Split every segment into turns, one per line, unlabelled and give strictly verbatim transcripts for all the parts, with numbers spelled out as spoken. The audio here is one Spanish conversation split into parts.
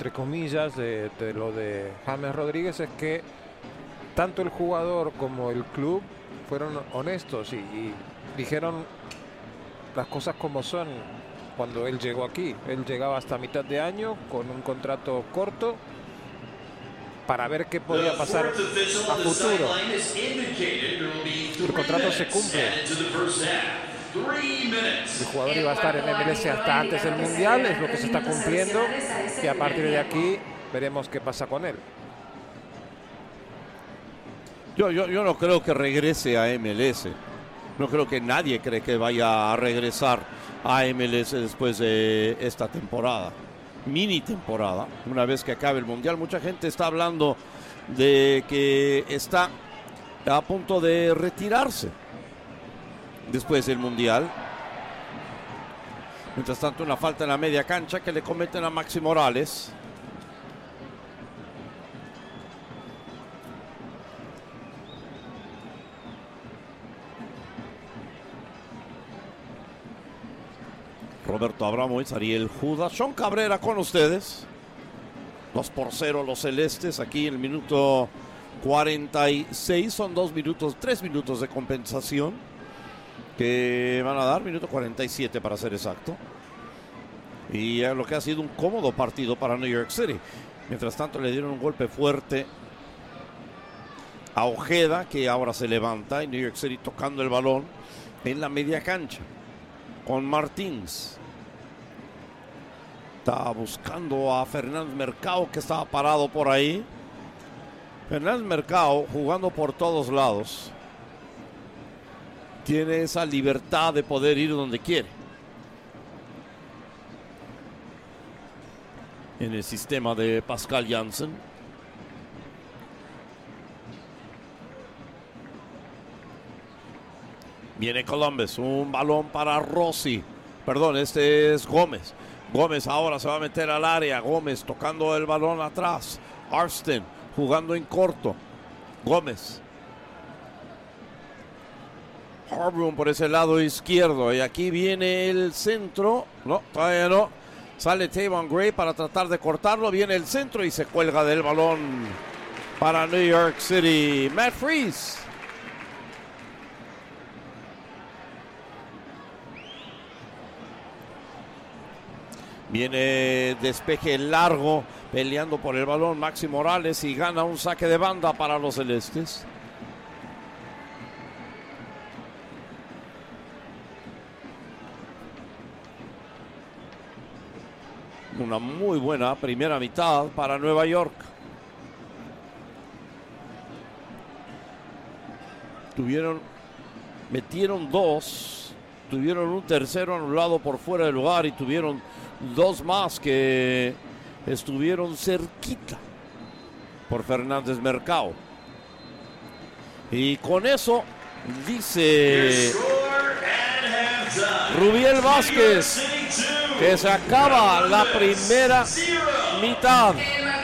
entre comillas, de, de lo de James Rodríguez es que tanto el jugador como el club fueron honestos y, y dijeron las cosas como son. Cuando él llegó aquí, él llegaba hasta mitad de año con un contrato corto para ver qué podía pasar a futuro. El contrato se cumple. El jugador iba a estar en M L S hasta antes del Mundial, es lo que se está cumpliendo, y a partir de aquí veremos qué pasa con él.
Yo, yo, yo no creo que regrese a M L S. No creo que nadie cree que vaya a regresar a M L S después de esta temporada. Mini temporada, una vez que acabe el Mundial. Mucha gente está hablando de que está a punto de retirarse después del Mundial. Mientras tanto, una falta en la media cancha que le cometen a Maxi Morales. Roberto Abramovich, Ariel Judas, Sean Cabrera con ustedes. dos por cero los celestes aquí en el minuto cuarenta y seis. Son dos minutos, tres minutos de compensación que van a dar, minuto cuarenta y siete para ser exacto. Y lo que ha sido un cómodo partido para New York City. Mientras tanto le dieron un golpe fuerte a Ojeda, que ahora se levanta, y New York City tocando el balón en la media cancha con Martins. Está buscando a Fernández Mercado, que estaba parado por ahí. Fernández Mercado, jugando por todos lados, tiene esa libertad de poder ir donde quiere en el sistema de Pascal Jansen. Viene Columbus, un balón para Rossi. Perdón, este es Gómez. Gómez ahora se va a meter al área. Gómez tocando el balón atrás. Arsten jugando en corto. Gómez. Harbour por ese lado izquierdo. Y aquí viene el centro. No, todavía no. Sale Tavon Gray para tratar de cortarlo. Viene el centro y se cuelga del balón para New York City. Matt Freese. Viene despeje largo, peleando por el balón Maxi Morales y gana un saque de banda para los celestes. Una muy buena primera mitad para Nueva York. Tuvieron, metieron dos, tuvieron un tercero anulado por fuera del lugar y tuvieron dos más que estuvieron cerquita por Fernández Mercado. Y con eso dice Rubiel Vázquez que se acaba la primera mitad.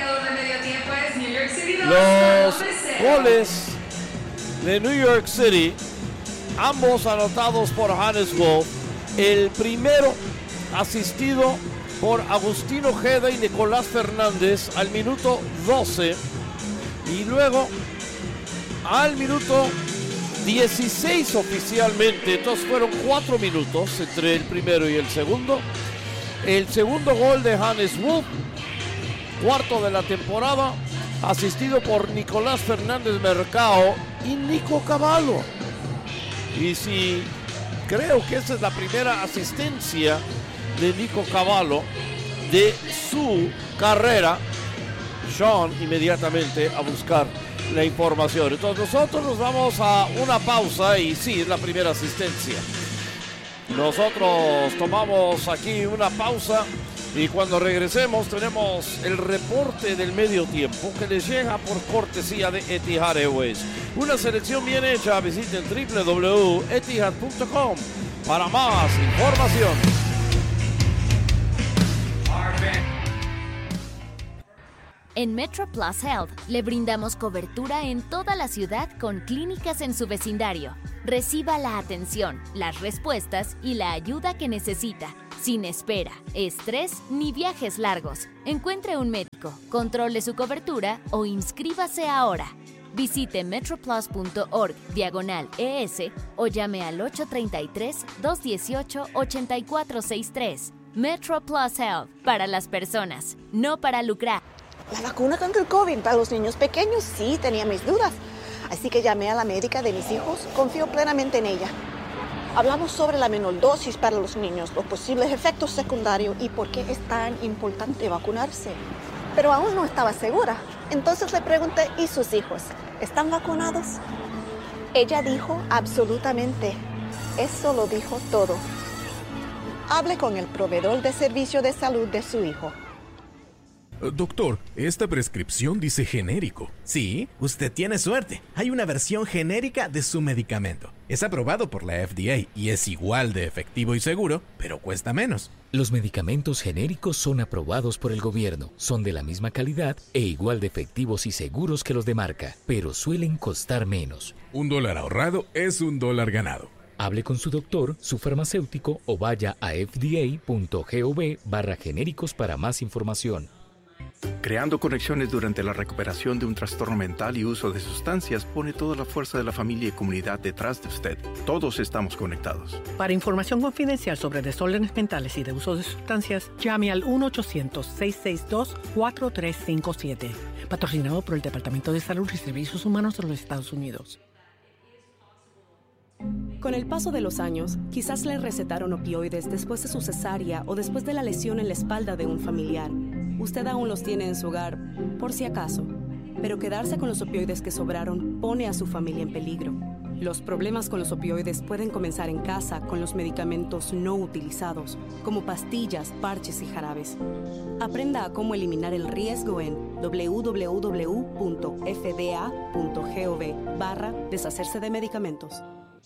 Los goles de New York City, ambos anotados por Hannes Wolf. El primero asistido por Agustín Ojeda y Nicolás Fernández al minuto doce, y luego al minuto dieciséis oficialmente. Entonces fueron cuatro minutos entre el primero y el segundo. El segundo gol de Hannes Wolf, cuarto de la temporada, asistido por Nicolás Fernández Mercado y Nico Cavallo. Y si creo que esa es la primera asistencia de Nico Cavallo de su carrera, Sean inmediatamente a buscar la información. Entonces nosotros nos vamos a una pausa y sí, es la primera asistencia. Nosotros tomamos aquí una pausa y cuando regresemos tenemos el reporte del medio tiempo que les llega por cortesía de Etihad Airways. Una selección bien hecha. Visiten doble u doble u doble u punto etihad punto com para más información.
En MetroPlus Health le brindamos cobertura en toda la ciudad con clínicas en su vecindario. Reciba la atención, las respuestas y la ayuda que necesita, Sin espera, estrés ni viajes largos. Encuentre un médico, controle su cobertura o inscríbase ahora. Visite metroplus.org diagonal ES o llame al ocho tres tres, dos uno ocho, ocho cuatro seis tres. Metro Plus Health, para las personas, no para lucrar.
La vacuna contra el COVID para los niños pequeños sí tenía mis dudas. Así que llamé a la médica de mis hijos, confío plenamente en ella. Hablamos sobre la menor dosis para los niños, los posibles efectos secundarios y por qué es tan importante vacunarse. Pero aún no estaba segura. Entonces le pregunté, ¿y sus hijos? ¿Están vacunados? Ella dijo absolutamente. Eso lo dijo todo. Hable con el proveedor de servicio de salud de su hijo.
Doctor, esta prescripción dice genérico.
Sí, usted tiene suerte. Hay una versión genérica de su medicamento. Es aprobado por la F D A y es igual de efectivo y seguro, pero cuesta menos.
Los medicamentos genéricos son aprobados por el gobierno, son de la misma calidad e igual de efectivos y seguros que los de marca, pero suelen costar menos.
Un dólar ahorrado es un dólar ganado.
Hable con su doctor, su farmacéutico o vaya a fda.gov barra genéricos para más información.
Creando conexiones durante la recuperación de un trastorno mental y uso de sustancias pone toda la fuerza de la familia y comunidad detrás de usted. Todos estamos conectados.
Para información confidencial sobre desórdenes mentales y de uso de sustancias, llame al uno ochocientos, seis seis dos, cuatro tres cinco siete. Patrocinado por el Departamento de Salud y Servicios Humanos de los Estados Unidos.
Con el paso de los años, quizás le recetaron opioides después de su cesárea o después de la lesión en la espalda de un familiar. Usted aún los tiene en su hogar, por si acaso. Pero quedarse con los opioides que sobraron pone a su familia en peligro. Los problemas con los opioides pueden comenzar en casa con los medicamentos no utilizados, como pastillas, parches y jarabes. Aprenda a cómo eliminar el riesgo en www.fda.gov barra deshacerse de medicamentos.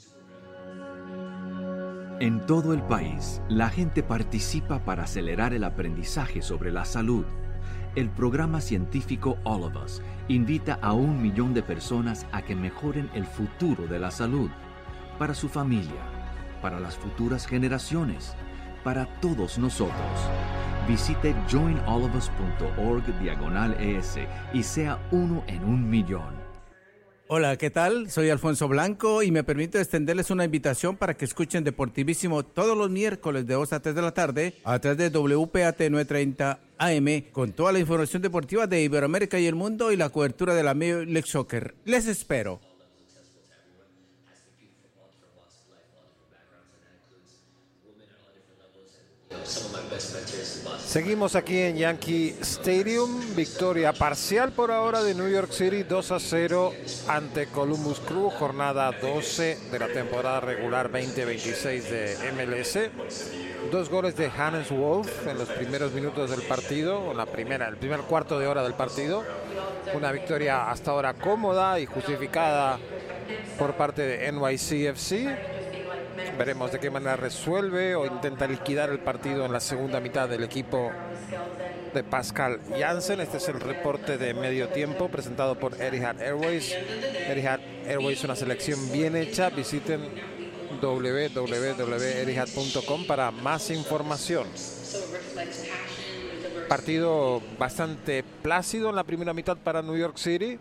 En todo el país, la gente participa para acelerar el aprendizaje sobre la salud. El programa científico All of Us invita a un millón de personas a que mejoren el futuro de la salud, para su familia, para las futuras generaciones, para todos nosotros. Visite join all of us punto org diagonal es y sea uno en un millón.
Hola, ¿qué tal? Soy Alfonso Blanco y me permito extenderles una invitación para que escuchen Deportivísimo todos los miércoles de dos a tres de la tarde a través de W P A T novecientos treinta A M con toda la información deportiva de Iberoamérica y el mundo y la cobertura de la Major League Soccer. Les espero.
Seguimos aquí en Yankee Stadium, victoria parcial por ahora de New York City, dos a cero ante Columbus Crew, jornada doce de la temporada regular veinte veintiséis de M L S. Dos goles de Hannes Wolf en los primeros minutos del partido, en la primera, el primer cuarto de hora del partido. Una victoria hasta ahora cómoda y justificada por parte de N Y C F C. Veremos de qué manera resuelve o intenta liquidar el partido en la segunda mitad del equipo de Pascal Jansen. Este es el reporte de medio tiempo presentado por Etihad Airways. Etihad Airways es una selección bien hecha. Visiten w w w punto etihad punto com para más información. Partido bastante plácido en la primera mitad para New York City.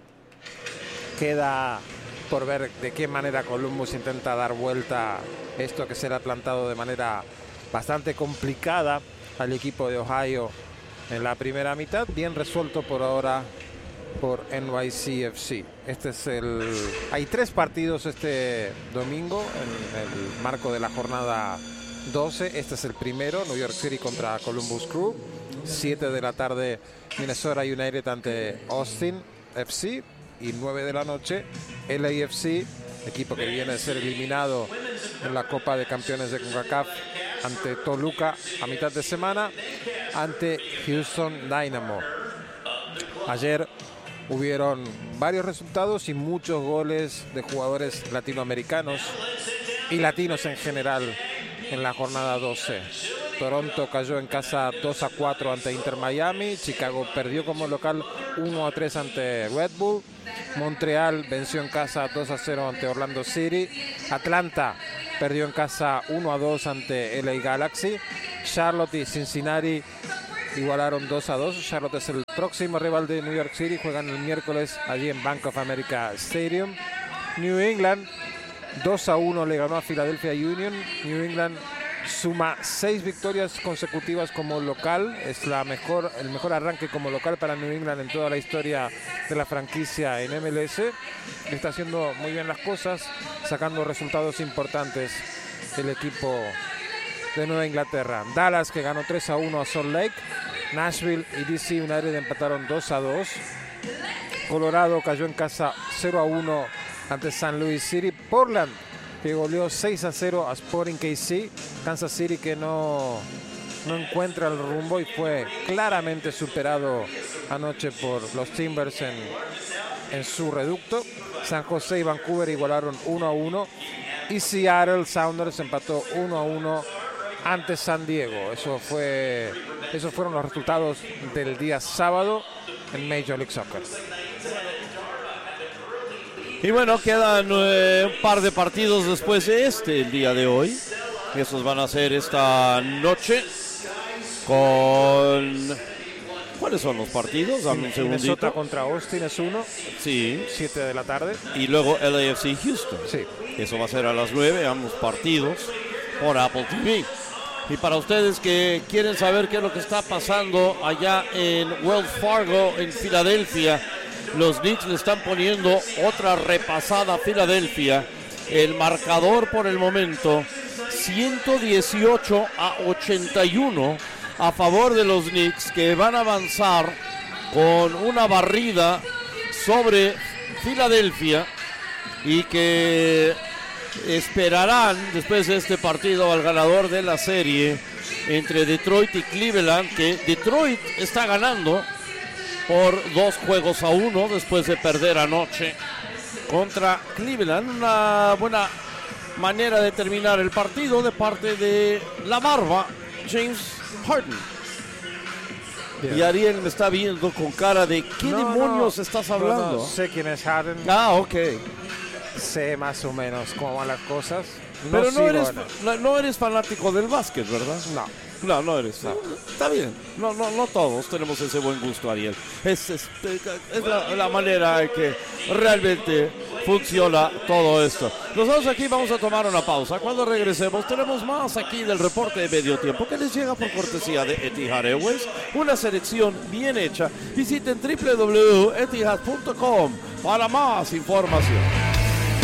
Queda por ver de qué manera Columbus intenta dar vuelta esto que se le ha plantado de manera bastante complicada al equipo de Ohio en la primera mitad. Bien resuelto por ahora por N Y C F C. Este es el... Hay tres partidos este domingo en el marco de la jornada doce. Este es el primero, New York City contra Columbus Crew. siete de la tarde, Minnesota United ante Austin F C. Y nueve de la noche, L A F C, equipo que viene a ser eliminado en la Copa de Campeones de CONCACAF ante Toluca a mitad de semana, ante Houston Dynamo. Ayer hubieron varios resultados y muchos goles de jugadores latinoamericanos y latinos en general en la jornada doce. Toronto cayó en casa dos a cuatro ante Inter Miami. Chicago perdió como local uno a tres ante Red Bull. Montreal venció en casa dos a cero ante Orlando City. Atlanta perdió en casa uno a dos ante L A Galaxy. Charlotte y Cincinnati igualaron dos a dos. Charlotte es el próximo rival de New York City. Juegan el miércoles allí en Bank of America Stadium. New England dos a uno le ganó a Philadelphia Union. New England suma seis victorias consecutivas como local. Es la mejor, el mejor arranque como local para New England en toda la historia de la franquicia en M L S. Está haciendo muy bien las cosas, sacando resultados importantes el equipo de Nueva Inglaterra. Dallas, que ganó tres a uno a Salt Lake. Nashville y D C United empataron dos a dos. Colorado cayó en casa cero a uno ante San Luis City. Portland, que goleó seis a cero a Sporting K C. Kansas City, que no, no encuentra el rumbo y fue claramente superado anoche por los Timbers en, en su reducto. San José y Vancouver igualaron uno a uno. Y Seattle Sounders empató uno a uno ante San Diego. Eso fue, esos fueron los resultados del día sábado en Major League Soccer.
Y bueno, quedan eh, un par de partidos después de este, el día de hoy. Esos van a ser esta noche con... ¿Cuáles son los partidos? Dame un segundito.
Minnesota contra Austin es uno.
Sí.
siete de la tarde.
Y luego L A F C Houston.
Sí.
Eso va a ser a las nueve, ambos partidos por Apple T V. Y para ustedes que quieren saber qué es lo que está pasando allá en Wells Fargo, en Filadelfia, los Knicks le están poniendo otra repasada a Filadelfia. El marcador por el momento, ciento dieciocho a ochenta y uno a favor de los Knicks, que van a avanzar con una barrida sobre Filadelfia y que esperarán después de este partido al ganador de la serie entre Detroit y Cleveland, que Detroit está ganando por dos juegos a uno después de perder anoche contra Cleveland. Una buena manera de terminar el partido de parte de la barba James Harden. Bien. Y Ariel me está viendo con cara de ¿qué no, demonios no, estás hablando?
No, no, sé quién es Harden.
Ah, ok.
Sé más o menos cómo van las cosas. No
Pero no eres,
no.
no eres fanático del básquet, ¿verdad?
No.
No, no eres. No. Está bien. No, no, no todos tenemos ese buen gusto, Ariel. Es, es, es la, la manera en que realmente funciona todo esto. Nosotros aquí vamos a tomar una pausa. Cuando regresemos tenemos más aquí del reporte de medio tiempo que les llega por cortesía de Etihad Airways. Una selección bien hecha. Visiten doble u doble u doble u punto etihad punto com para más información.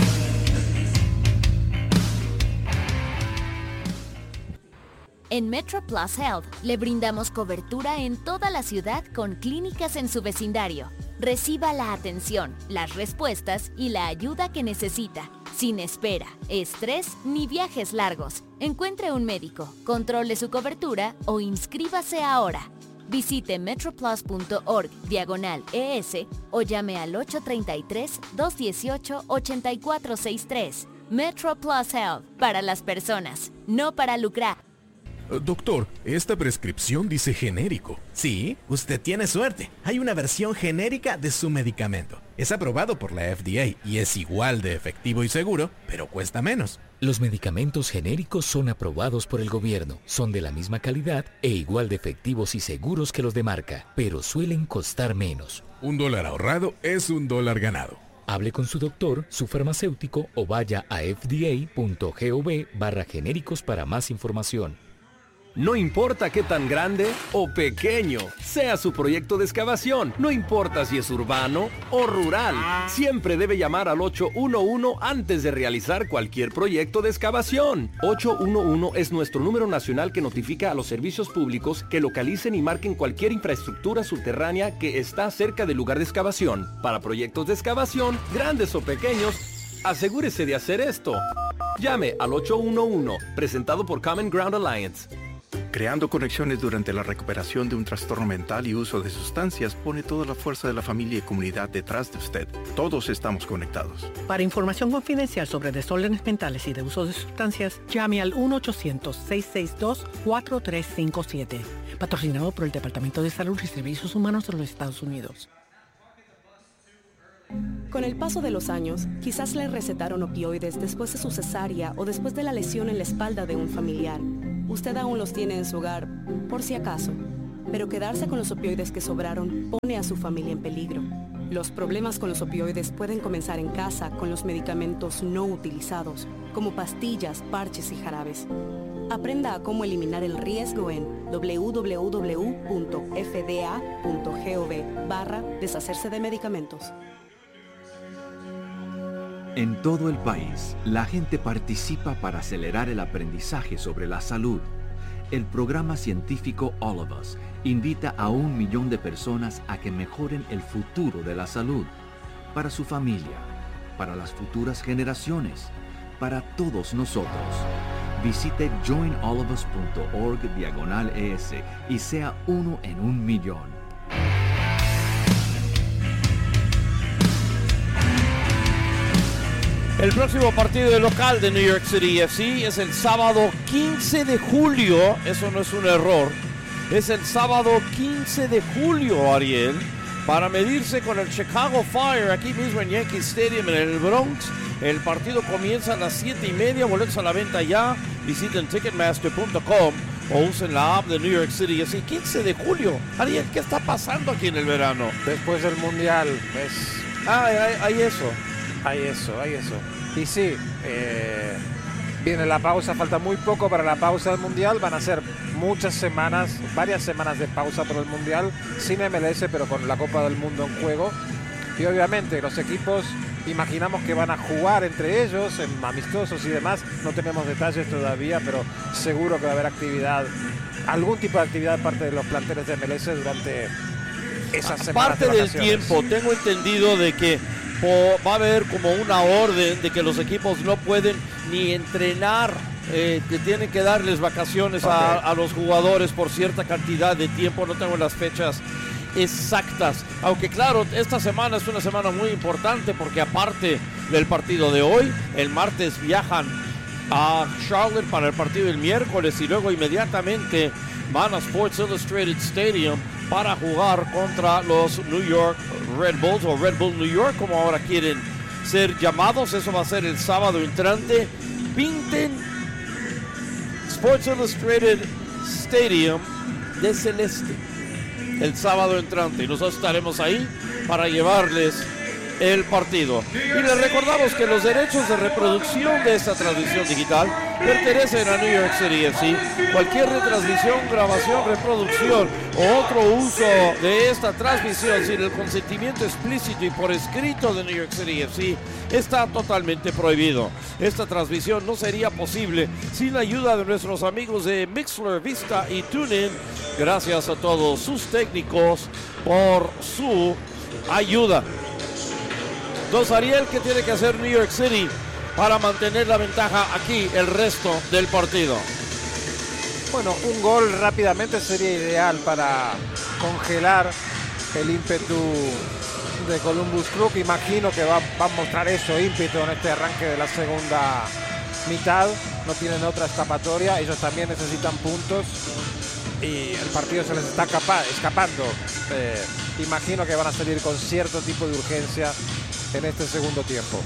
En Metro Plus Health le brindamos cobertura en toda la ciudad con clínicas en su vecindario. Reciba la atención, las respuestas y la ayuda que necesita, sin espera, estrés ni viajes largos. Encuentre un médico, controle su cobertura o inscríbase ahora. Visite metroplus.org diagonal ES o llame al ocho tres tres, dos uno ocho, ocho cuatro seis tres. Metro Plus Health, para las personas, no para lucrar.
Doctor, esta prescripción dice genérico.
Sí, usted tiene suerte. Hay una versión genérica de su medicamento. Es aprobado por la F D A y es igual de efectivo y seguro, pero cuesta menos.
Los medicamentos genéricos son aprobados por el gobierno, son de la misma calidad e igual de efectivos y seguros que los de marca, pero suelen costar menos.
Un dólar ahorrado es un dólar ganado.
Hable con su doctor, su farmacéutico o vaya a f d a punto gov barra genéricos para más información.
No importa qué tan grande o pequeño sea su proyecto de excavación, no importa si es urbano o rural, siempre debe llamar al ocho uno uno antes de realizar cualquier proyecto de excavación. ocho uno uno es nuestro número nacional que notifica a los servicios públicos que localicen y marquen cualquier infraestructura subterránea que está cerca del lugar de excavación. Para proyectos de excavación, grandes o pequeños, asegúrese de hacer esto. Llame al ocho uno uno, presentado por Common Ground Alliance.
Creando conexiones durante la recuperación de un trastorno mental y uso de sustancias pone toda la fuerza de la familia y comunidad detrás de usted. Todos estamos conectados.
Para información confidencial sobre desórdenes mentales y de uso de sustancias, llame al uno ochocientos, seiscientos sesenta y dos, cuatro tres cinco siete. Patrocinado por el Departamento de Salud y Servicios Humanos de los Estados Unidos.
Con el paso de los años, quizás le recetaron opioides después de su cesárea o después de la lesión en la espalda de un familiar. Usted aún los tiene en su hogar, por si acaso. Pero quedarse con los opioides que sobraron pone a su familia en peligro. Los problemas con los opioides pueden comenzar en casa con los medicamentos no utilizados, como pastillas, parches y jarabes. Aprenda a cómo eliminar el riesgo en doble u doble u doble u punto f d a punto gov barra deshacerse de medicamentos.
En todo el país, la gente participa para acelerar el aprendizaje sobre la salud. El programa científico All of Us invita a un millón de personas a que mejoren el futuro de la salud, para su familia, para las futuras generaciones, para todos nosotros. Visite join all of us punto org diagonal es y sea uno en un millón.
El próximo partido local de New York City F C es el sábado quince de julio. Eso no es un error. Es el sábado quince de julio, Ariel, para medirse con el Chicago Fire aquí mismo en Yankee Stadium en el Bronx. El partido comienza a las siete y media. Boletos a la venta ya. Visiten ticketmaster punto com o usen la app de New York City F C. quince de julio. Ariel, ¿qué está pasando aquí en el verano?
Después del Mundial. Es...
Ah, hay, hay eso.
Hay eso, hay eso. Y sí, eh, viene la pausa, falta muy poco para la pausa del Mundial. Van a ser muchas semanas, varias semanas de pausa por el Mundial, sin M L S, pero con la Copa del Mundo en juego. Y obviamente los equipos imaginamos que van a jugar entre ellos en amistosos y demás. No tenemos detalles todavía, pero seguro que va a haber actividad, algún tipo de actividad parte de los planteles de M L S durante esas semanas.
Parte del tiempo, tengo entendido de que va a haber como una orden de que los equipos no pueden ni entrenar, eh, que tienen que darles vacaciones okay. a, a los jugadores por cierta cantidad de tiempo. No tengo las fechas exactas, aunque claro, esta semana es una semana muy importante porque aparte del partido de hoy, el martes viajan a Charlotte para el partido del miércoles y luego inmediatamente van a Sports Illustrated Stadium para jugar contra los New York Red Bulls o Red Bull New York, como ahora quieren ser llamados. Eso va a ser el sábado entrante. Pinten Sports Illustrated Stadium de celeste el sábado entrante y nosotros estaremos ahí para llevarles el partido. Y les recordamos que los derechos de reproducción de esta transmisión digital pertenecen a New York City F C. Cualquier retransmisión, grabación, reproducción o otro uso de esta transmisión sin el consentimiento explícito y por escrito de New York City F C está totalmente prohibido. Esta transmisión no sería posible sin la ayuda de nuestros amigos de Mixler, Vista y TuneIn. Gracias a todos sus técnicos por su ayuda. Entonces, Ariel, ¿qué tiene que hacer New York City para mantener la ventaja aquí el resto del partido?
Bueno, un gol rápidamente sería ideal para congelar el ímpetu de Columbus Crew, que imagino que va, va a mostrar eso, ímpetu en este arranque de la segunda mitad. No tienen otra escapatoria, ellos también necesitan puntos y el partido se les está capa- escapando. Eh, imagino que van a salir con cierto tipo de urgencia en este segundo tiempo.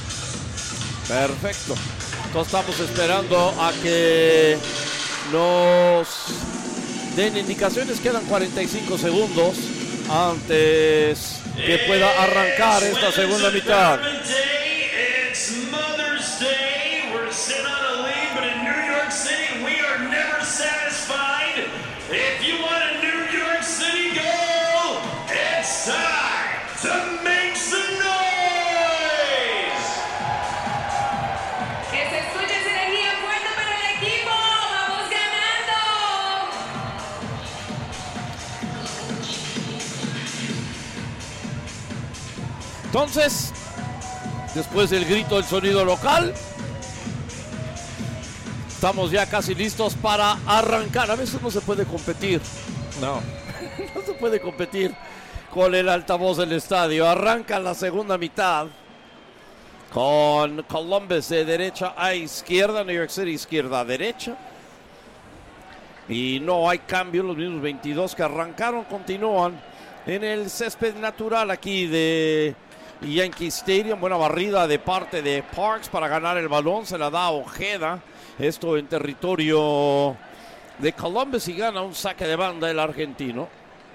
Perfecto. Entonces estamos esperando a que nos den indicaciones. Quedan cuarenta y cinco segundos antes que pueda arrancar esta segunda mitad. Entonces, después del grito del sonido local, Estamos ya casi listos para arrancar. A veces no se puede competir.
No.
No se puede competir con el altavoz del estadio. Arranca la segunda mitad con Columbus de derecha a izquierda, New York City izquierda a derecha. Y no hay cambio, los mismos veintidós que arrancaron continúan en el césped natural aquí de Yankee Stadium. Buena barrida de parte de Parks para ganar el balón, se la da a Ojeda. Esto en territorio de Columbus y gana un saque de banda el argentino.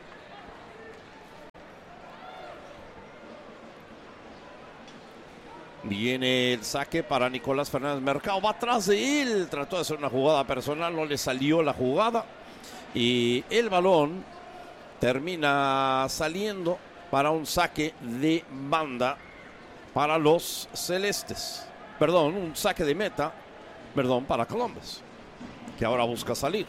Viene el saque para Nicolás Fernández Mercado. Va atrás de él. Trató de hacer una jugada personal. No le salió la jugada. Y el balón termina saliendo para un saque de banda para los celestes. Perdón, un saque de meta. Perdón, para Columbus, que ahora busca salir.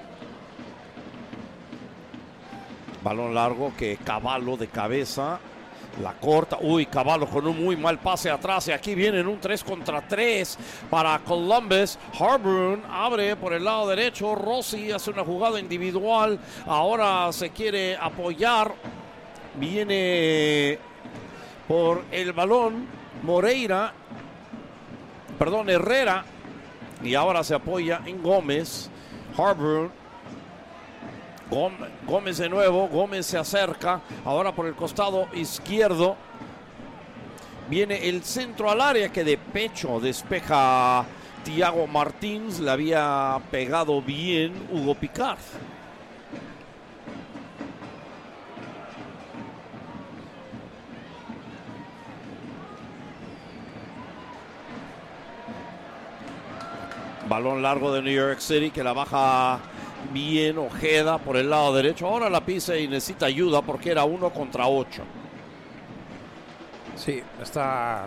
Balón largo que Cavallo de cabeza la corta. Uy, Cavallo con un muy mal pase atrás. Y aquí vienen un tres contra tres para Columbus. Harburn abre por el lado derecho. Rossi hace una jugada individual. Ahora se quiere apoyar. Viene por el balón Moreira. Perdón, Herrera. Y ahora se apoya en Gómez. Harburn. Gómez de nuevo. Gómez se acerca. Ahora por el costado izquierdo. Viene el centro al área que de pecho despeja Thiago Martins. Le había pegado bien Hugo Picard. Balón largo de New York City que la baja bien Ojeda por el lado derecho. Ahora la pisa y necesita ayuda porque era uno contra ocho.
Sí, está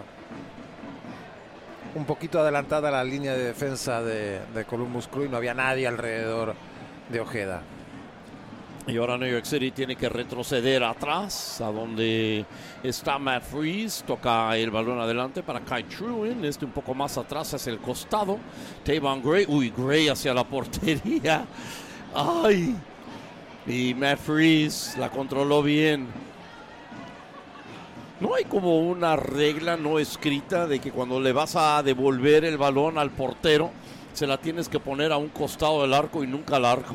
un poquito adelantada la línea de defensa de, de Columbus Crew y no había nadie alrededor de Ojeda.
Y ahora New York City tiene que retroceder atrás, a donde está Matt Freese. Toca el balón adelante para Kai Trewin. Este un poco más atrás hacia el costado. Tavon Gray. Uy, Gray hacia la portería. Ay. Y Matt Freese la controló bien. No hay como una regla no escrita de que cuando le vas a devolver el balón al portero, se la tienes que poner a un costado del arco y nunca al arco.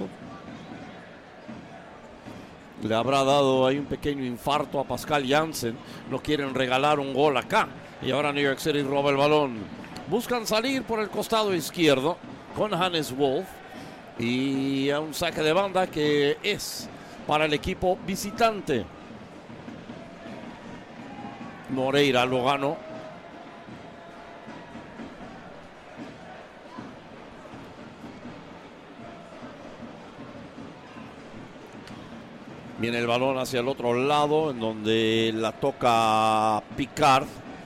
Le habrá dado ahí un pequeño infarto a Pascal Jansen. No quieren regalar un gol acá. Y ahora New York City roba el balón. Buscan salir por el costado izquierdo con Hannes Wolf. Y a un saque de banda que es para el equipo visitante. Moreira lo ganó. Viene el balón hacia el otro lado, en donde la toca Picard.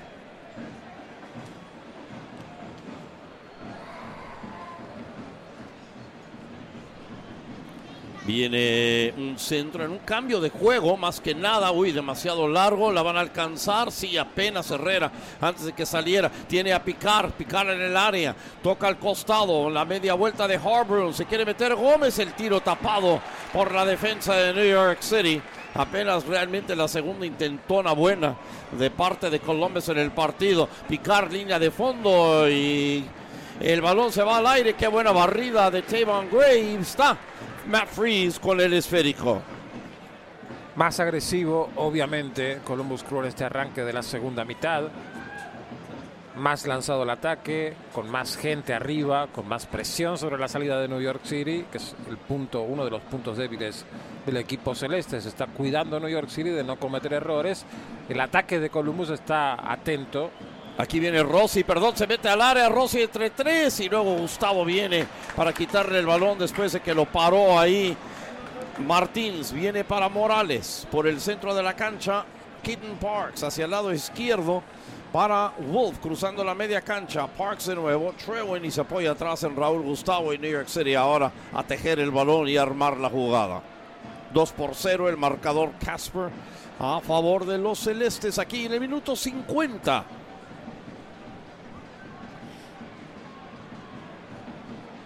Viene un centro en un cambio de juego, más que nada. Uy, demasiado largo, la van a alcanzar. Sí, apenas Herrera, antes de que saliera. Tiene a Picard, Picard en el área. Toca al costado, la media vuelta de Harburn. Se quiere meter Gómez, el tiro tapado por la defensa de New York City. Apenas realmente la segunda intentona buena de parte de Columbus en el partido. Picard, línea de fondo y el balón se va al aire. Qué buena barrida de Tavon Gray. Está Matt Freese con el esférico.
Más agresivo, obviamente, Columbus Crew en este arranque de la segunda mitad. Más lanzado el ataque, con más gente arriba, con más presión sobre la salida de New York City, que es el punto, uno de los puntos débiles del equipo celeste. Se está cuidando New York City de no cometer errores. El ataque de Columbus está atento.
Aquí viene Rossi, perdón, se mete al área, Rossi entre tres y luego Gustavo viene para quitarle el balón después de que lo paró ahí. Martins viene para Morales por el centro de la cancha. Keaton Parks hacia el lado izquierdo para Wolf cruzando la media cancha. Parks de nuevo, Trewin y se apoya atrás en Raúl Gustavo y New York City ahora a tejer el balón y armar la jugada. dos por cero el marcador Casper a favor de los celestes aquí en el minuto cincuenta.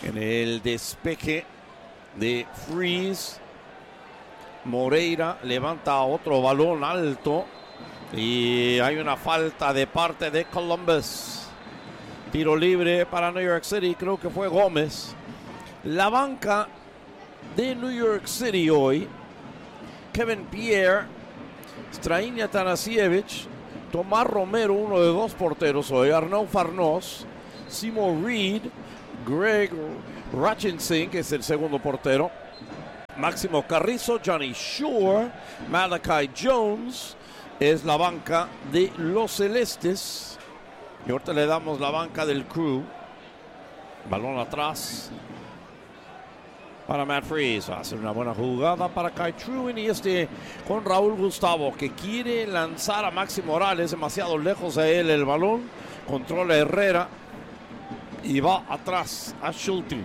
En el despeje de Freeze, Moreira levanta otro balón alto y hay una falta de parte de Columbus. Tiro libre para New York City, creo que fue Gómez. La banca de New York City hoy: Kevin Pierre, Strahinja Atanasievich, Tomás Romero, uno de dos porteros hoy, Arnaud Farnos, Simo Reed, Greg Ratchinson, que es el segundo portero, Máximo Carrizo, Johnny Shore, Malachi Jones. Es la banca de los Celestes. Y ahorita le damos la banca del Crew. Balón atrás para Matt Freeze. Va a ser una buena jugada para Kai Truin. Y este con Raúl Gustavo, que quiere lanzar a Maxi Morales. Demasiado lejos de él el balón. Controla Herrera. Y va atrás a Schulte.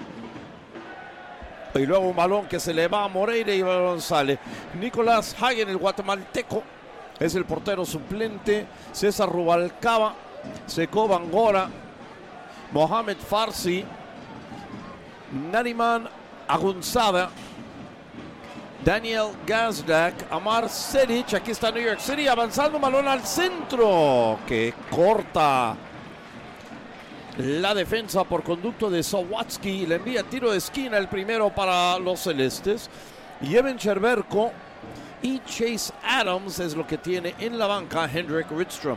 Y luego un balón que se le va a Moreira y el balón sale. Nicolás Hagen, el guatemalteco, es el portero suplente. César Rubalcaba, Seco Bangora, Mohamed Farsi, Nariman Agunzada, Daniel Gazdak, Amar Sedic. Aquí está New York City avanzando, balón al centro que corta la defensa por conducto de Sawatsky. Le envía tiro de esquina, el primero para los Celestes. Y Evan Cherberko y Chase Adams es lo que tiene en la banca Hendrik Rydström.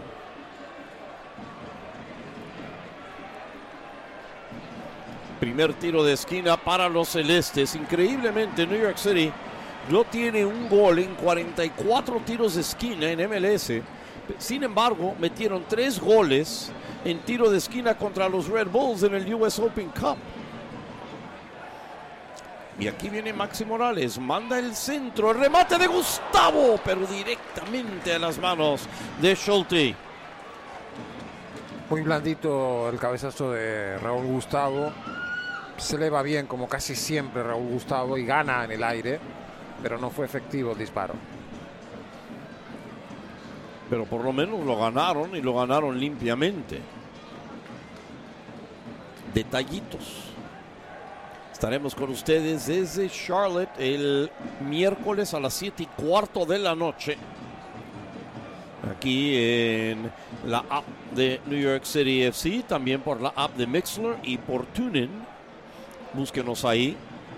Primer tiro de esquina para los Celestes. Increíblemente, New York City no tiene un gol en cuarenta y cuatro tiros de esquina en M L S. Sin embargo, metieron tres goles en tiro de esquina contra los Red Bulls en el U S Open Cup. Y aquí viene Maxi Morales, manda el centro, el remate de Gustavo, pero directamente a las manos de Schulte.
Muy blandito el cabezazo de Raúl Gustavo. Se le va bien, como casi siempre, Raúl Gustavo, y gana en el aire, pero no fue efectivo el disparo.
Pero por lo menos lo ganaron, y lo ganaron limpiamente. Detallitos. Estaremos con ustedes desde Charlotte el miércoles a las siete y cuarto de la noche. Aquí en la app de New York City F C, también por la app de Mixler y por TuneIn. Búsquenos ahí.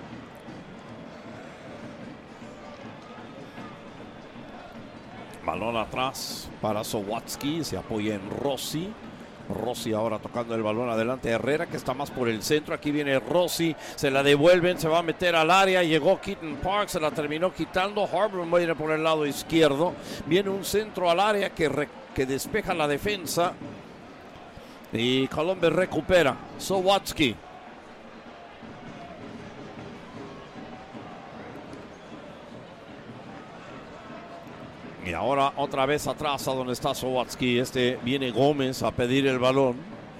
Balón atrás para Sawatsky, se apoya en Rossi. Rossi ahora tocando el balón adelante a Herrera, que está más por el centro. Aquí viene Rossi, se la devuelven, se va a meter al área. Llegó Keaton Park, se la terminó quitando. Harbour viene por el lado izquierdo. Viene un centro al área que, re, que despeja la defensa. Y Columbus recupera. Sawatsky. Y ahora otra vez atrás a donde está Sawatsky. Este viene Gómez a pedir el balón.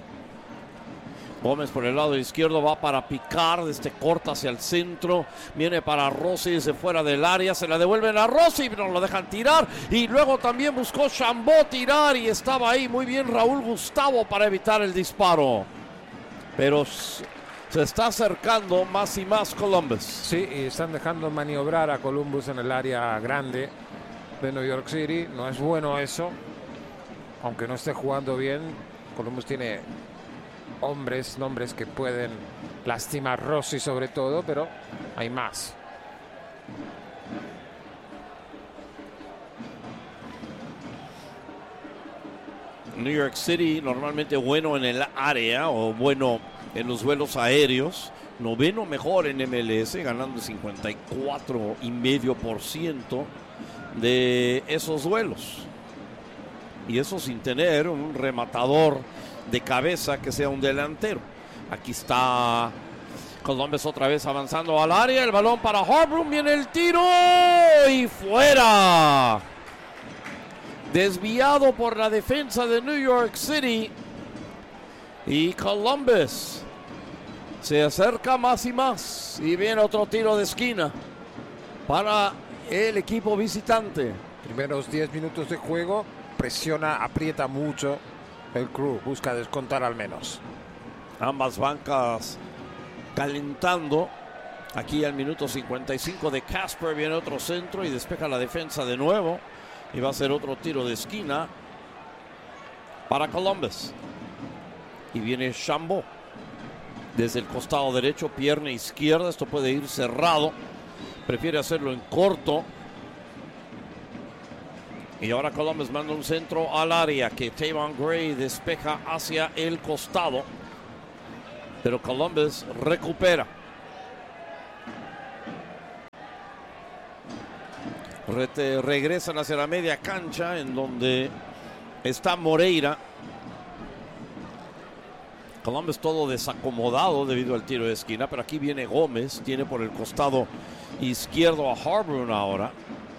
Gómez por el lado izquierdo va para picar. Este corta hacia el centro. Viene para Rossi desde fuera del área. Se la devuelven a Rossi, pero no lo dejan tirar. Y luego también buscó Chambó tirar. Y estaba ahí muy bien Raúl Gustavo para evitar el disparo. Pero se está acercando más y más Columbus.
Sí, y están dejando maniobrar a Columbus en el área grande de New York City. No es bueno eso, aunque no esté jugando bien. Columbus tiene hombres, nombres que pueden lastimar, Rossi sobre todo, pero hay más.
New York City normalmente bueno en el área o bueno en los vuelos aéreos. Noveno mejor en M L S, ganando cincuenta y cuatro y medio por ciento de esos duelos, y eso sin tener un rematador de cabeza que sea un delantero. Aquí está Columbus otra vez avanzando al área, el balón para Harbour, viene el tiro y fuera, desviado por la defensa de New York City, y Columbus se acerca más y más, y viene otro tiro de esquina para el equipo visitante.
Primeros diez minutos de juego, presiona, aprieta mucho el Crew, busca descontar al menos.
Ambas bancas calentando. Aquí al minuto cincuenta y cinco de Casper viene otro centro y despeja la defensa de nuevo. Y va a ser otro tiro de esquina para Columbus. Y viene Chambeau desde el costado derecho, pierna izquierda. Esto puede ir cerrado. Prefiere hacerlo en corto. Y ahora Columbus manda un centro al área que Tayvon Gray despeja hacia el costado. Pero Columbus recupera. Rete, regresan hacia la media cancha en donde está Moreira. Columbus todo desacomodado debido al tiro de esquina, pero aquí viene Gómez, tiene por el costado izquierdo a Harburn ahora.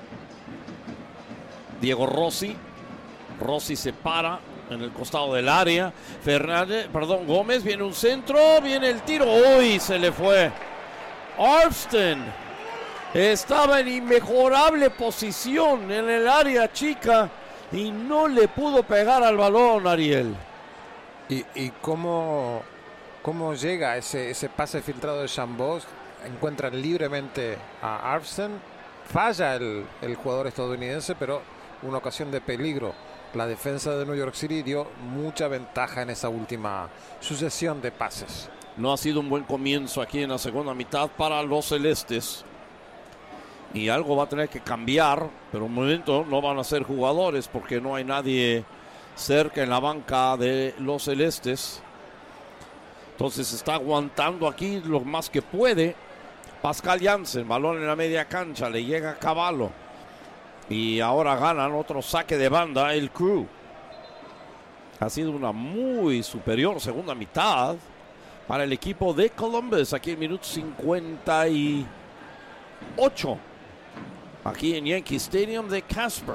Diego Rossi, Rossi se para en el costado del área. Fernández, perdón, Gómez, viene un centro, viene el tiro, uy, se le fue. Armstead estaba en inmejorable posición en el área chica y no le pudo pegar al balón, Ariel.
¿Y, y cómo, cómo llega ese, ese pase filtrado de Chambeau? Encuentran libremente a Armstead. Falla el, el jugador estadounidense, pero una ocasión de peligro. La defensa de New York City dio mucha ventaja en esa última sucesión de pases.
No ha sido un buen comienzo aquí en la segunda mitad para los celestes. Y algo va a tener que cambiar, pero un momento no van a ser jugadores porque no hay nadie cerca en la banca de los celestes. Entonces está aguantando aquí lo más que puede. Pascal Jansen, balón en la media cancha, le llega a Cavallo. Y ahora ganan otro saque de banda el Crew. Ha sido una muy superior segunda mitad para el equipo de Columbus. Aquí en minuto cincuenta y ocho. Aquí en Yankee Stadium de Casper.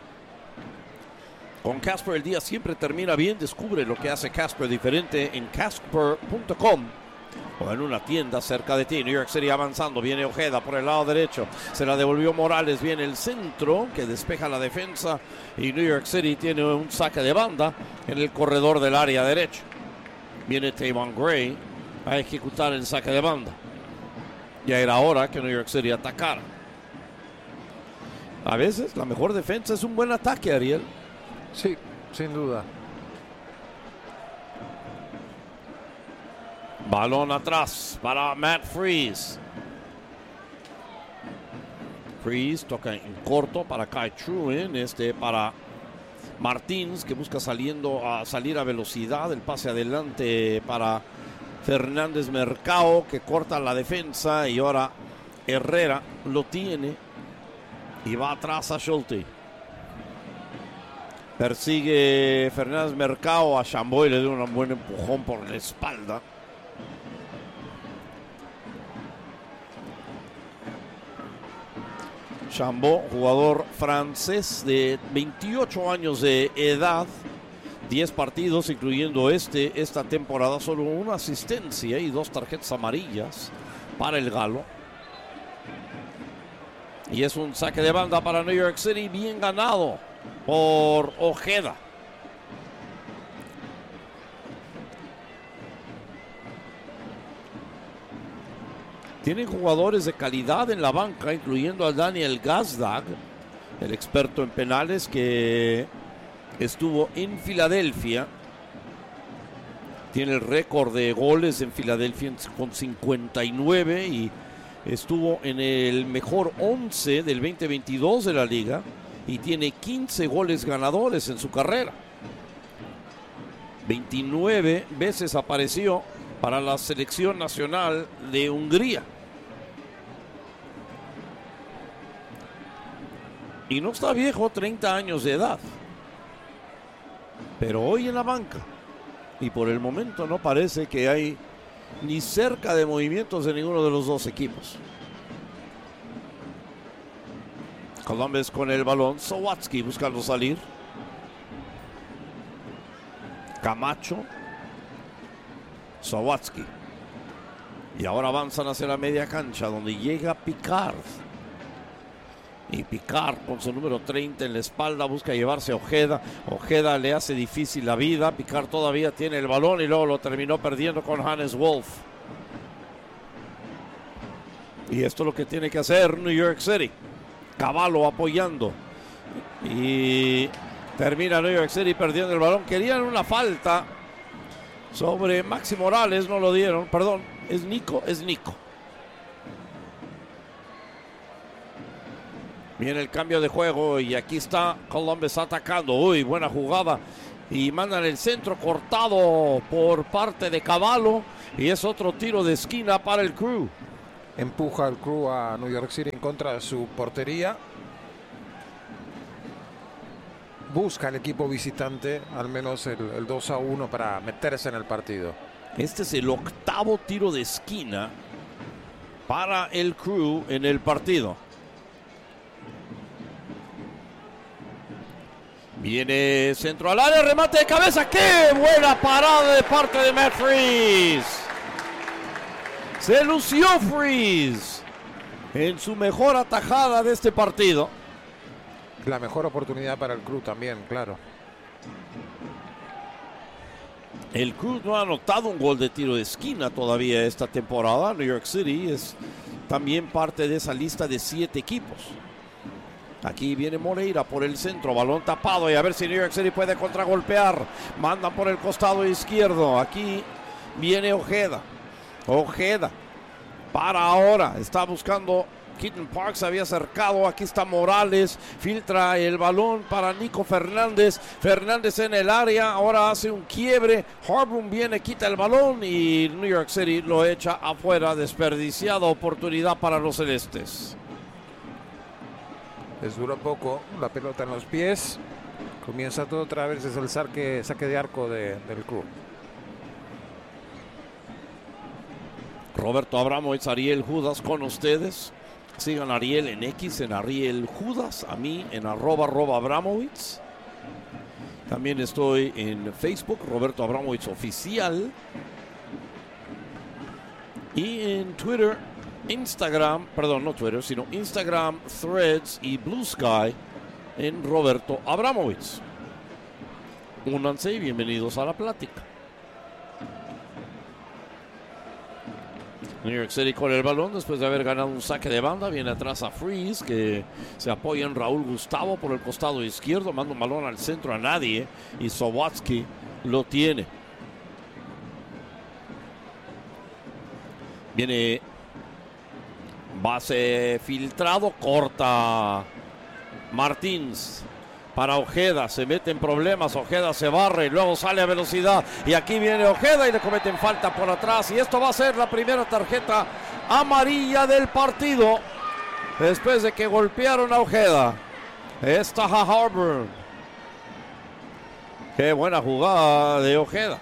Con Casper el día siempre termina bien. Descubre lo que hace Casper diferente en casper punto com o en una tienda cerca de ti. New York City avanzando, viene Ojeda por el lado derecho, se la devolvió Morales, viene el centro que despeja la defensa y New York City tiene un saque de banda en el corredor del área derecho. Viene Tayvon Gray a ejecutar el saque de banda. Ya era hora que New York City atacara. A veces la mejor defensa es un buen ataque, Ariel.
Sí, sin duda.
Balón atrás para Matt Freese. Freese toca en corto para Kai Truen. Este para Martins, que busca saliendo a salir a velocidad. El pase adelante para Fernández Mercado, que corta la defensa. Y ahora Herrera lo tiene y va atrás a Schulte. Persigue Fernández Mercado a Chambeau y le dio un buen empujón por la espalda. Chambeau, jugador francés de veintiocho años de edad, diez partidos, incluyendo este, esta temporada, solo una asistencia y dos tarjetas amarillas para el galo. Y es un saque de banda para New York City, bien ganado por Ojeda. Tienen jugadores de calidad en la banca, incluyendo a Daniel Gazdag, el experto en penales que estuvo en Filadelfia. Tiene el récord de goles en Filadelfia con cincuenta y nueve y estuvo en el mejor once del veinte veintidós de la liga y tiene quince goles ganadores en su carrera. veintinueve veces apareció para la selección nacional de Hungría. Y no está viejo, treinta años de edad. Pero hoy en la banca. Y por el momento no parece que hay ni cerca de movimientos de ninguno de los dos equipos. Columbus con el balón. Sawatsky buscando salir. Camacho. Sawatsky. Y ahora avanzan hacia la media cancha donde llega Picard. Y Picard con su número treinta en la espalda busca llevarse a Ojeda. Ojeda le hace difícil la vida. Picard todavía tiene el balón y luego lo terminó perdiendo con Hannes Wolf. Y esto es lo que tiene que hacer New York City. Cavallo apoyando. Y termina New York City perdiendo el balón. Querían una falta sobre Maxi Morales, no lo dieron. Perdón, es Nico, es Nico. Viene el cambio de juego y aquí está Columbus atacando. Uy, buena jugada. Y mandan el centro cortado por parte de Cavallo. Y es otro tiro de esquina para el Crew.
Empuja el Crew a New York City en contra de su portería. Busca el equipo visitante al menos el, el dos a uno para meterse en el partido.
Este es el octavo tiro de esquina para el Crew en el partido. Viene centro al área, remate de cabeza. ¡Qué buena parada de parte de Matt Freese! Se lució Freese en su mejor atajada de este partido.
La mejor oportunidad para el Crew también, claro.
El Crew no ha anotado un gol de tiro de esquina todavía esta temporada. New York City es también parte de esa lista de siete equipos. Aquí viene Moreira por el centro, balón tapado y a ver si New York City puede contragolpear. Mandan por el costado izquierdo. Aquí viene Ojeda. Ojeda para ahora. Está buscando Keaton Park, se había acercado. Aquí está Morales. Filtra el balón para Nico Fernández. Fernández en el área. Ahora hace un quiebre. Harbour viene, quita el balón y New York City lo echa afuera. Desperdiciada oportunidad para los celestes.
Les duró poco la pelota en los pies. Comienza todo otra vez desde el saque, saque de arco de, del Crew.
Roberto Abramovich, Ariel Judas con ustedes. Sigan a Ariel en X, en Ariel Judas. A mí en arroba, arroba Abramovich. También estoy en Facebook, Roberto Abramovich Oficial. Y en Twitter, Instagram, perdón, no Twitter, sino Instagram, Threads y Blue Sky en Roberto Abramovich. Únanse y bienvenidos a la plática. New York City con el balón después de haber ganado un saque de banda. Viene atrás a Freese, que se apoya en Raúl Gustavo por el costado izquierdo. Manda un balón al centro a nadie y Sawatsky lo tiene. Viene base filtrado, corta Martins para Ojeda, se mete en problemas, Ojeda se barre y luego sale a velocidad y aquí viene Ojeda y le cometen falta por atrás y esto va a ser la primera tarjeta amarilla del partido después de que golpearon a Ojeda. Está Harbour. Qué buena jugada de Ojeda.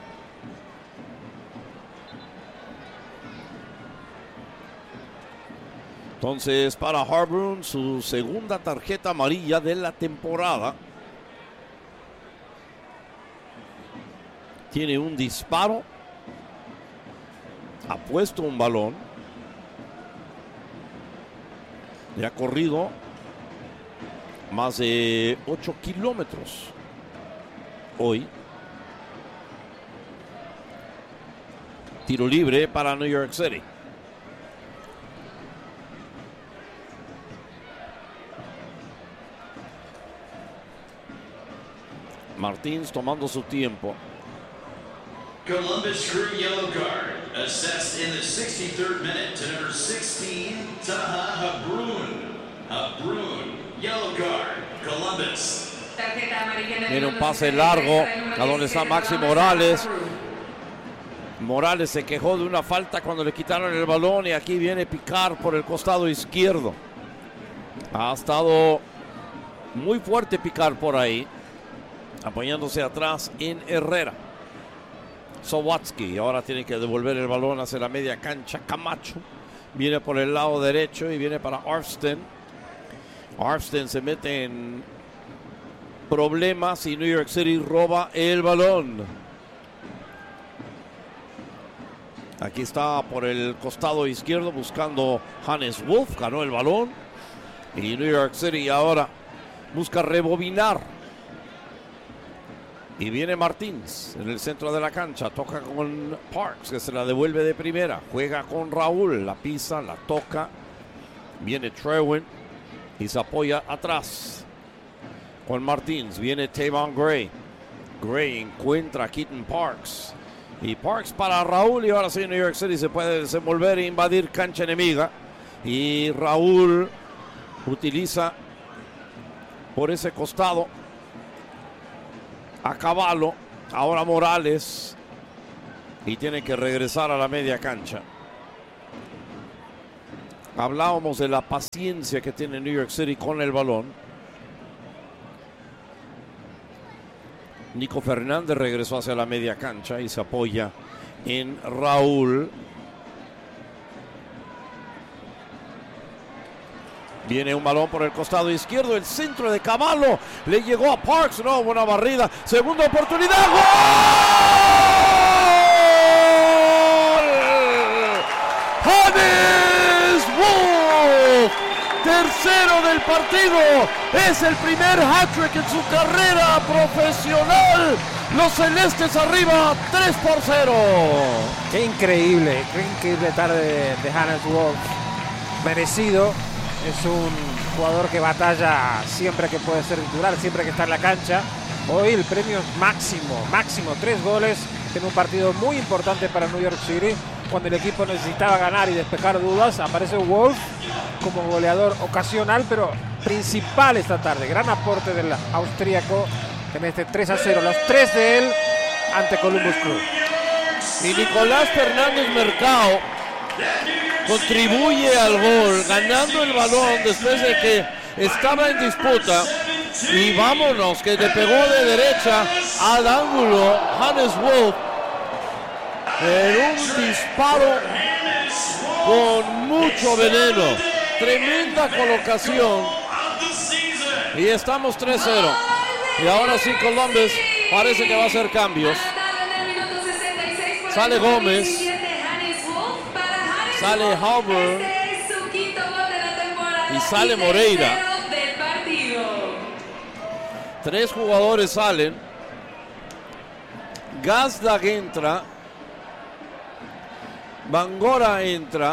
Entonces para Harbour su segunda tarjeta amarilla de la temporada. Tiene un disparo. Ha puesto un balón. Y ha corrido más de ocho kilómetros hoy. Tiro libre para New York City. Martins tomando su tiempo.
Columbus Crew yellow card assessed in the sixty-third minute to number sixteen, Taha Habrun. Habrun, yellow card, Columbus.
Viene un pase largo a donde está Maxi Morales. Morales se quejó de una falta cuando le quitaron el balón y aquí viene Picard por el costado izquierdo. Ha estado muy fuerte Picard por ahí, apoyándose atrás en Herrera. Sawatsky ahora tiene que devolver el balón hacia la media cancha. Camacho viene por el lado derecho y viene para Arfsten. Arfsten se mete en problemas y New York City roba el balón. Aquí está por el costado izquierdo buscando Hannes Wolf. Ganó el balón y New York City ahora busca rebobinar. Y viene Martins en el centro de la cancha. Toca con Parks, que se la devuelve de primera. Juega con Raúl. La pisa, la toca. Viene Trewin y se apoya atrás con Martins. Viene Tavon Gray. Gray encuentra a Keaton Parks. Y Parks para Raúl. Y ahora sí New York City se puede desenvolver e invadir cancha enemiga. Y Raúl utiliza por ese costado a Cavallo, ahora Morales, y tiene que regresar a la media cancha. Hablábamos de la paciencia que tiene New York City con el balón. Nico Fernández regresó hacia la media cancha y se apoya en Raúl. Viene un balón por el costado izquierdo, el centro de Cavallo, le llegó a Parks, no, buena barrida, segunda oportunidad, ¡gol! Hannes Wolf, tercero del partido, es el primer hat-trick en su carrera profesional. Los celestes arriba tres por cero.
Qué increíble, qué increíble tarde de, de Hannes Wolf, merecido. Es un jugador que batalla siempre que puede ser titular, siempre que está en la cancha. Hoy el premio es máximo, máximo, tres goles en un partido muy importante para New York City. Cuando el equipo necesitaba ganar y despejar dudas, aparece Wolf como goleador ocasional, pero principal esta tarde. Gran aporte del austríaco en este tres a cero, los tres de él ante Columbus Crew.
Y Nicolás Fernández Mercado contribuye al gol, ganando el balón después de que estaba en disputa. Y vámonos, que le pegó de derecha al ángulo Hannes Wolf en un disparo con mucho veneno. Tremenda colocación. Y estamos tres cero. Y ahora sí Columbus parece que va a hacer cambios. Sale Gómez. Sale Halburn y sale Moreira. Tres jugadores salen. Gazdag entra. Bangora entra.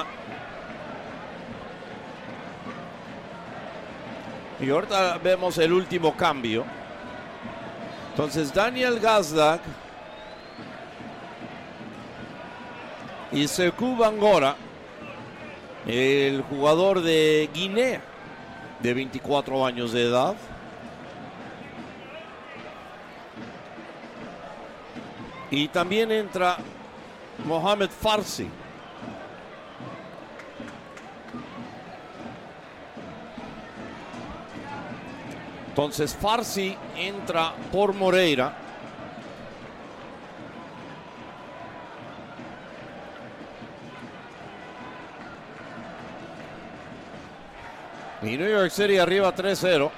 Y ahorita vemos el último cambio. Entonces Daniel Gazdag y Sekou Bangora, el jugador de Guinea, de veinticuatro años de edad. Y también entra Mohamed Farsi. Entonces Farsi entra por Moreira. Y New York City arriba tres cero.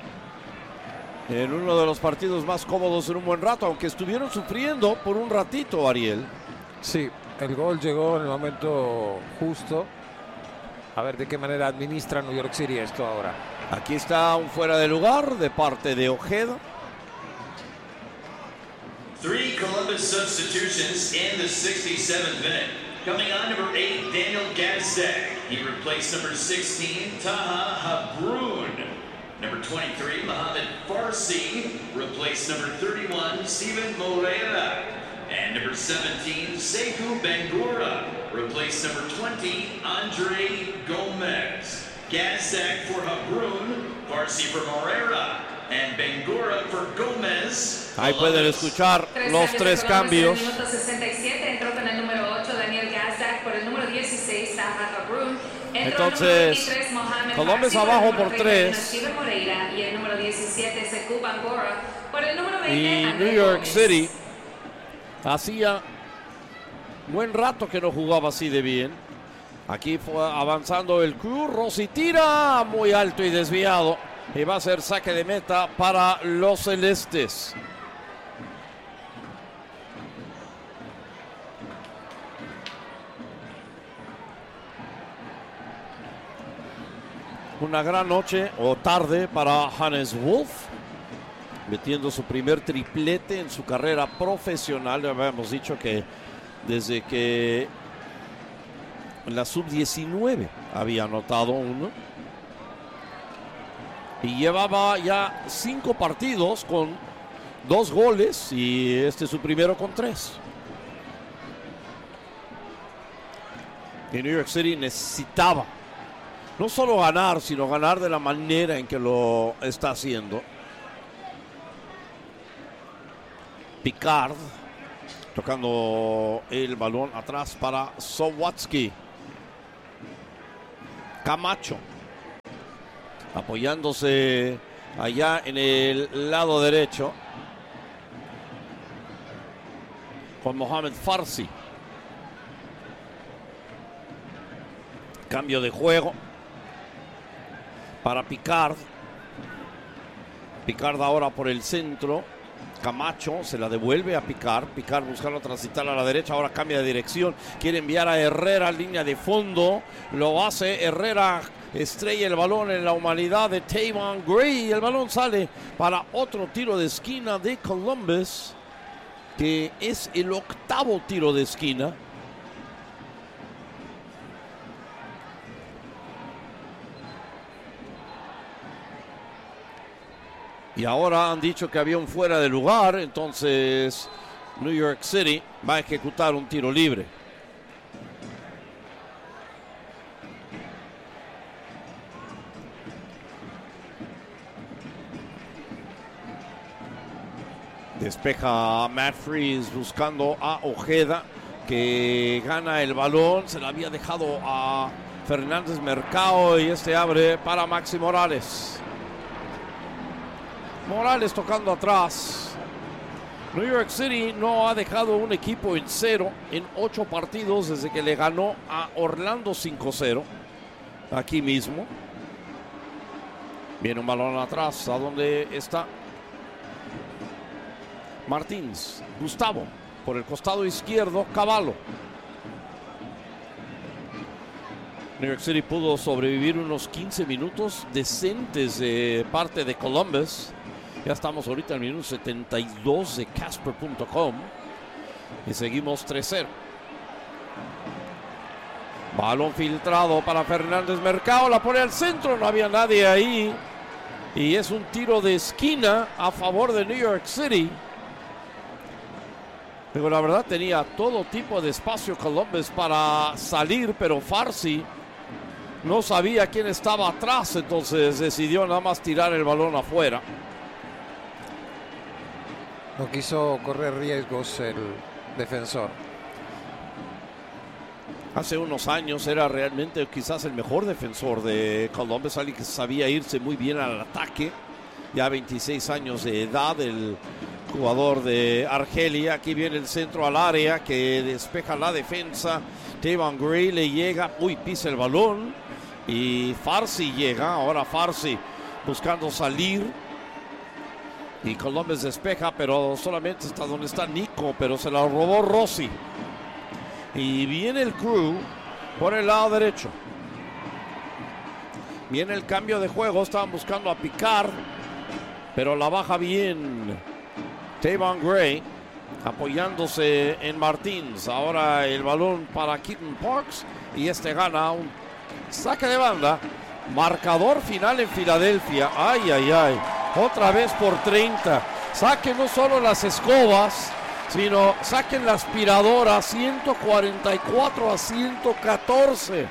En uno de los partidos más cómodos en un buen rato, aunque estuvieron sufriendo por un ratito, Ariel.
Sí, el gol llegó en el momento justo. A ver de qué manera administra New York City esto ahora.
Aquí está un fuera de lugar de parte de Ojeda.
Three Columbus substitutions in the sixty-seventh minute. Coming on, number eight, Daniel Gazdag. He replaced number sixteen, Taha Habroon. Number twenty-three, Mohamed Farsi, replaced number thirty-one, Steven Moreira. And number seventeen, Sekou Bangura, replaced number twenty, Andre Gomez. Gazdag for Habroon, Farsi for Moreira, and Bangura for Gomez.
Ahí pueden escuchar los tres cambios.
En el minuto sesenta y siete entró con el número ocho Daniel Gazdag, por el número dieciséis Taha Habroon.
Entonces, Columbus abajo por tres.
Y el número diecisiete, Sekou Bangura, por el número veinte,
Y
André
New York
Gómez.
City hacía buen rato que no jugaba así de bien. Aquí fue avanzando el Crew. Rossi tira muy alto y desviado. Y va a ser saque de meta para los celestes. Una gran noche o tarde para Hannes Wolf. metiendo su primer triplete en su carrera profesional. Ya habíamos dicho que desde que en la sub diecinueve había anotado uno. Y llevaba ya cinco partidos con dos goles y este es su primero con tres. Y New York City necesitaba no solo ganar, sino ganar de la manera en que lo está haciendo. Picard tocando el balón atrás para Sawatsky. Camacho apoyándose allá en el lado derecho con Mohamed Farsi. Cambio de juego para Picard. Picard ahora por el centro. Camacho se la devuelve a Picard. Picard buscando transitar a la derecha. Ahora cambia de dirección. Quiere enviar a Herrera a línea de fondo. Lo hace Herrera. Estrella el balón en la humanidad de Tayvon Gray. El balón sale para otro tiro de esquina de Columbus, que es el octavo tiro de esquina. Y ahora han dicho que había un fuera de lugar, entonces New York City va a ejecutar un tiro libre. Despeja a Matt Freese buscando a Ojeda, que gana el balón. Se la había dejado a Fernández Mercado y este abre para Maxi Morales. Morales tocando atrás. New York City no ha dejado un equipo en cero en ocho partidos desde que le ganó a Orlando cinco cero. Aquí mismo. Viene un balón atrás. ¿A dónde está? Martins. Gustavo. Por el costado izquierdo, Cavallo. New York City pudo sobrevivir unos quince minutos decentes de parte de Columbus. Ya estamos ahorita en el minuto setenta y dos de Casper punto com y seguimos tres cero. Balón filtrado para Fernández Mercado, la pone al centro, no había nadie ahí y es un tiro de esquina a favor de New York City. Pero la verdad tenía todo tipo de espacio Columbus para salir, pero Farsi no sabía quién estaba atrás, entonces decidió nada más tirar el balón afuera.
No quiso correr riesgos el defensor.
Hace unos años era realmente quizás el mejor defensor de Columbus, alguien que sabía irse muy bien al ataque. Ya veintiséis años de edad, el jugador de Argelia. Aquí viene el centro al área que despeja la defensa. Tayvon Gray le llega, uy, pisa el balón. Y Farsi llega, ahora Farsi buscando salir. Y Columbus despeja, pero solamente está donde está Nico, pero se la robó Rossi. Y viene el Crew por el lado derecho. Viene el cambio de juego, estaban buscando a Picard, pero la baja bien Tayvon Gray, apoyándose en Martins. Ahora el balón para Keaton Parks y este gana un saque de banda. Marcador final en Filadelfia. Ay, ay, ay. Otra vez por treinta. Saquen no solo las escobas, sino saquen la aspiradora. ciento cuarenta y cuatro a ciento catorce.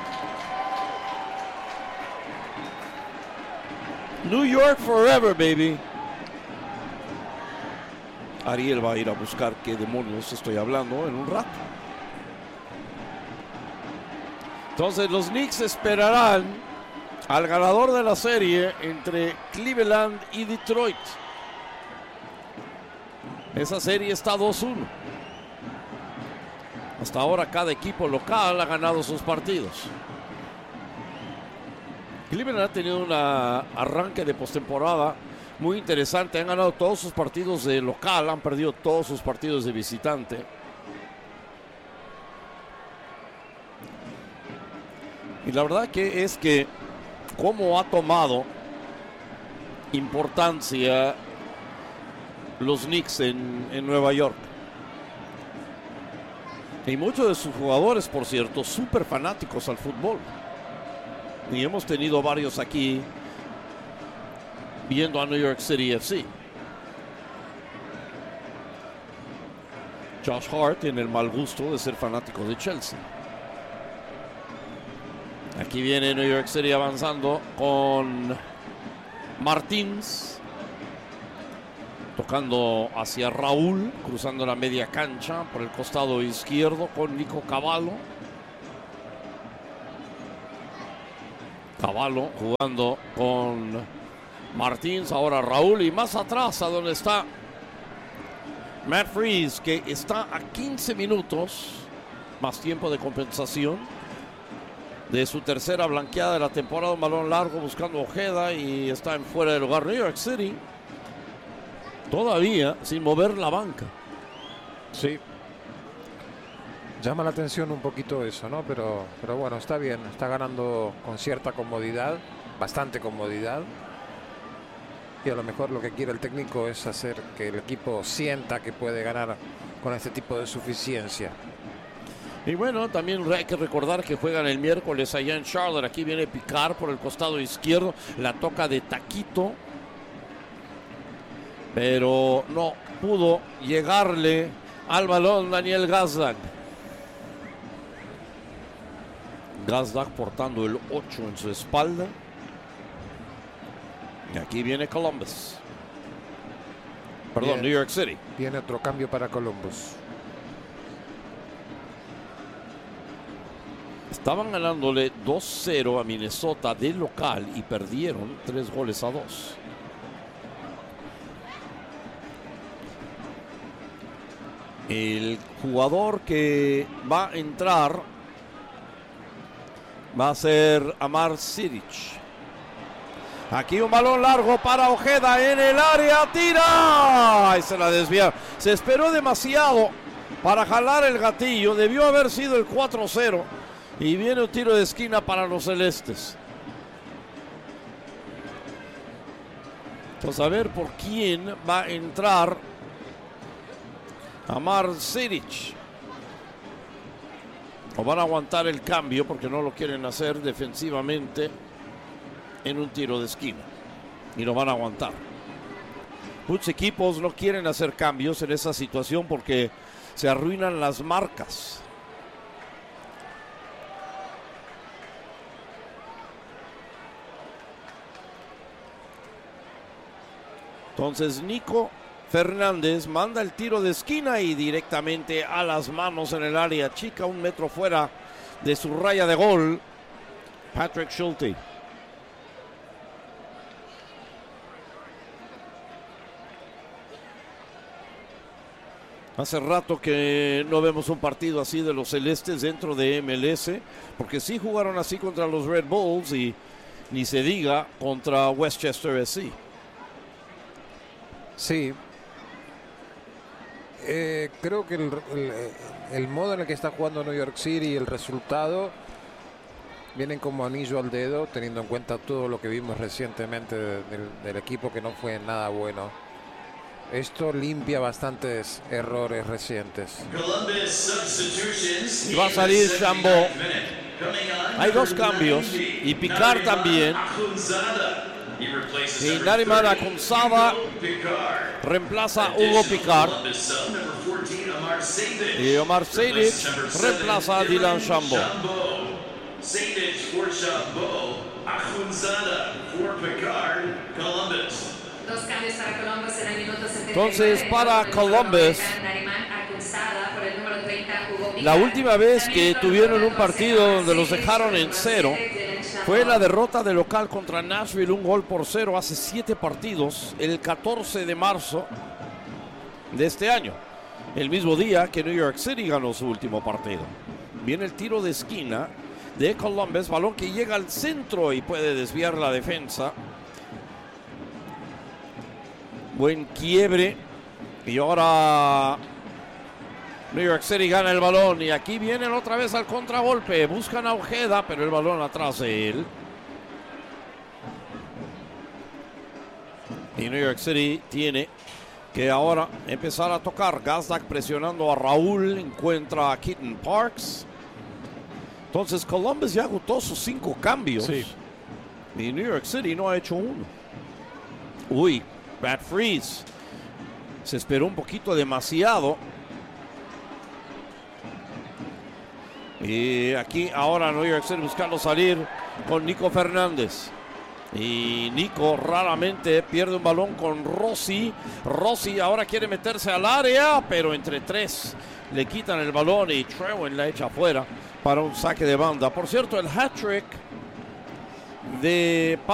New York forever, baby. Ariel va a ir a buscar qué demonios estoy hablando en un rato. Entonces los Knicks esperarán al ganador de la serie entre Cleveland y Detroit. Esa serie está dos uno. Hasta ahora cada equipo local ha ganado sus partidos. Cleveland ha tenido un arranque de postemporada muy interesante. Han ganado todos sus partidos de local, han perdido todos sus partidos de visitante. Y la verdad que es que cómo ha tomado importancia los Knicks en, en Nueva York. Y muchos de sus jugadores, por cierto, súper fanáticos al fútbol. Y hemos tenido varios aquí viendo a New York City F C. Josh Hart tiene el mal gusto de ser fanático de Chelsea. Aquí viene New York City avanzando con Martins. Tocando hacia Raúl, cruzando la media cancha por el costado izquierdo con Nico Cavallo. Cavallo jugando con Martins, ahora Raúl y más atrás a donde está Matt Freese, que está a quince minutos más tiempo de compensación de su tercera blanqueada de la temporada. Un balón largo buscando Ojeda y está en fuera de lugar. New York City todavía sin mover la banca.
Sí. Llama la atención un poquito eso, ¿no? Pero, pero bueno, está bien. Está ganando con cierta comodidad, bastante comodidad. Y a lo mejor lo que quiere el técnico es hacer que el equipo sienta que puede ganar con este tipo de suficiencia.
Y bueno, también hay que recordar que juegan el miércoles allá en Charlotte. Aquí viene Picard por el costado izquierdo. La toca de taquito. Pero no pudo llegarle al balón Daniel Gazdag. Gazdag portando el ocho en su espalda. Y aquí viene Columbus. Perdón,
Bien.
New York City.
Viene otro cambio para Columbus.
Estaban ganándole dos cero a Minnesota de local y perdieron tres goles a dos. El jugador que va a entrar va a ser Amar Siric. Aquí un balón largo para Ojeda en el área, tira y se la desvía. Se esperó demasiado para jalar el gatillo, debió haber sido el cuatro cero y viene un tiro de esquina para los celestes. Entonces a ver por quién va a entrar Amar Siric. O van a aguantar el cambio porque no lo quieren hacer defensivamente en un tiro de esquina. Y lo van a aguantar. Muchos equipos no quieren hacer cambios en esa situación porque se arruinan las marcas. Entonces Nico Fernández manda el tiro de esquina y directamente a las manos en el área chica, un metro fuera de su raya de gol, Patrick Schulte. Hace rato que no vemos un partido así de los celestes dentro de M L S, porque sí jugaron así contra los Red Bulls y ni se diga contra Westchester F C.
Sí. Eh, creo que el, el, el modo en el que está jugando New York City y el resultado vienen como anillo al dedo, teniendo en cuenta todo lo que vimos recientemente de, del, del equipo, que no fue nada bueno. Esto limpia bastantes errores recientes.
Y va a salir Chambeau. Hay dos cambios y Picard también. Y Nariman Akunzada reemplaza a Hugo Picard. Y Omar Sejdic reemplaza a Dylan Chambeau.
Dos cambios para Columbus en el minuto setenta y nueve.
Entonces, para Columbus, la última vez que tuvieron un partido donde los dejaron en cero fue la derrota de local contra Nashville, un gol por cero hace siete partidos, el catorce de marzo de este año, el mismo día que New York City ganó su último partido. Viene el tiro de esquina de Columbus, balón que llega al centro y puede desviar la defensa. Buen quiebre. Y ahora New York City gana el balón. Y aquí vienen otra vez al contragolpe. Buscan a Ojeda, pero el balón atrás de él. Y New York City tiene que ahora empezará a tocar. Gazdak presionando a Raúl, encuentra a Keaton Parks. Entonces Columbus ya agotó sus cinco cambios.
Sí.
Y New York City no ha hecho uno. Uy, Matt Freeze se esperó un poquito demasiado. Y aquí ahora New York City buscando salir con Nico Fernández. Y Nico raramente pierde un balón con Rossi. Rossi ahora quiere meterse al área, pero entre tres le quitan el balón y Trewin la echa afuera para un saque de banda. Por cierto, el hat-trick de